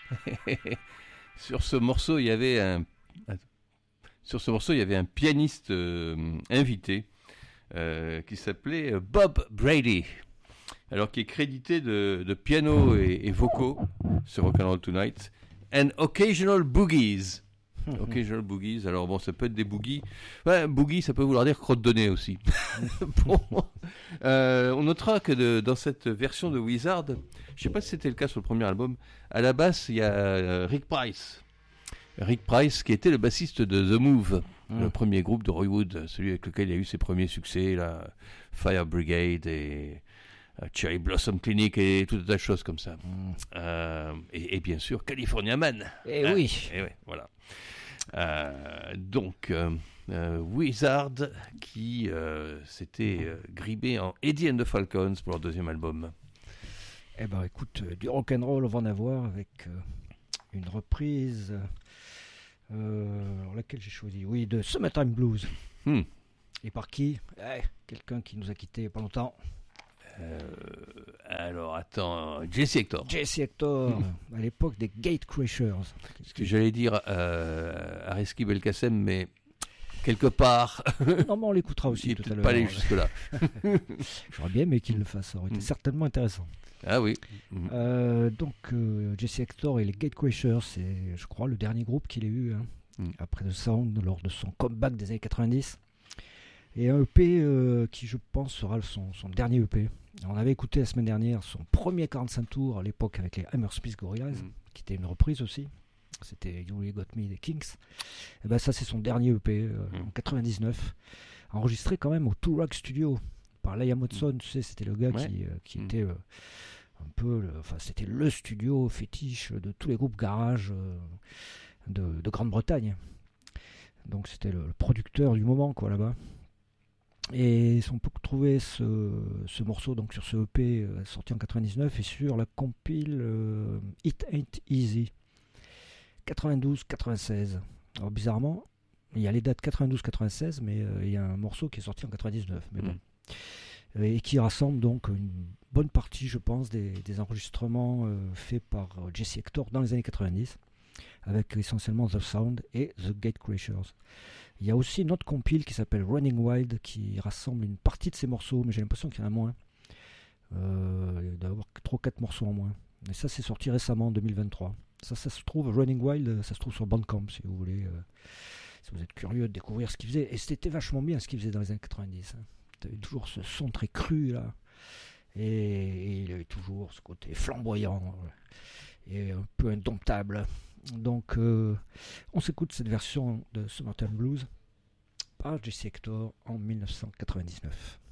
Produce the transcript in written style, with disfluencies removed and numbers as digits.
Sur ce morceau, il y avait un pianiste invité qui s'appelait Bob Brady. Alors qui est crédité de piano et vocaux sur Rock'n'Roll Tonight and occasional boogies. Occasional boogies. Alors bon, ça peut être des boogies. Ouais, boogie, ça peut vouloir dire crotte de nez aussi. Bon, on notera que dans cette version de Wizard, je sais pas si c'était le cas sur le premier album, à la basse, il y a Rick Price. Rick Price, qui était le bassiste de The Move, le premier groupe de Roy Wood, celui avec lequel il a eu ses premiers succès, là, Fire Brigade et Cherry Blossom Clinic et tout un tas de choses comme ça. Et bien sûr, California Man. Eh oui. Et ouais, voilà. Donc, Wizard qui s'était gribé en Eddie and the Falcons pour leur deuxième album. Eh ben écoute, du rock'n'roll on va en avoir avec une reprise, laquelle j'ai choisi, oui, de Summertime Blues. Et par qui? Quelqu'un qui nous a quittés il n'y a pas longtemps. Alors attends, Jesse Hector. Jesse Hector, à l'époque des Gatecrashers. Ce que j'allais dire Ariski Belkacem, mais quelque part. Non, mais on l'écoutera aussi tout à l'heure. Pas aller jusque-là. J'aurais bien aimé qu'il le fasse, ça aurait été certainement intéressant. Ah oui. Donc Jesse Hector et les Gatecrashers, c'est, je crois, le dernier groupe qu'il ait eu après The Sound lors de son comeback des années 90. Et un EP qui, je pense, sera son dernier EP. On avait écouté la semaine dernière son premier 45 tours à l'époque avec les Hammersmith Gorillaz, qui était une reprise aussi. C'était You Really Got Me des Kings. Et ben ça, c'est son dernier EP en 99, enregistré quand même au Two Rock Studio par Liam Hudson. Tu sais, c'était le gars qui était un peu, c'était le studio fétiche de tous les groupes garage de Grande-Bretagne. Donc c'était le producteur du moment, quoi, là-bas. Et on peut trouver ce morceau donc sur ce EP sorti en 99 et sur la compile It Ain't Easy 92-96. Alors bizarrement, il y a les dates 92-96, mais il y a un morceau qui est sorti en 99. Mais bon. Et qui rassemble donc une bonne partie, je pense, des enregistrements faits par Jesse Hector dans les années 90, avec essentiellement The Sound et The Gatecrashers. Il y a aussi une autre compile qui s'appelle Running Wild qui rassemble une partie de ces morceaux, mais j'ai l'impression qu'il y en a moins. Il doit y avoir 3-4 morceaux en moins. Et ça, c'est sorti récemment en 2023. Ça se trouve, Running Wild, ça se trouve sur Bandcamp si vous voulez, si vous êtes curieux de découvrir ce qu'il faisait. Et c'était vachement bien ce qu'il faisait dans les années 90. Il avait toujours ce son très cru là. Et il avait toujours ce côté flamboyant et un peu indomptable. Donc on s'écoute cette version de Summertime Blues par Jesse Hector en 1999.